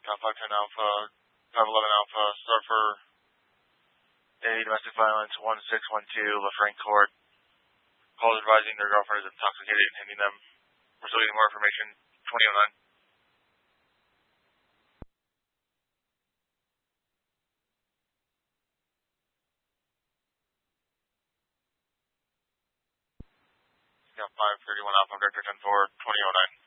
Got 510 Alpha, 511 Alpha, start for a domestic violence 1612, LaFranc Court. Calls advising their girlfriend is intoxicated and hitting them. We're still getting more information. 2009. Got 531 Alpha, Vector 10-4, 2009.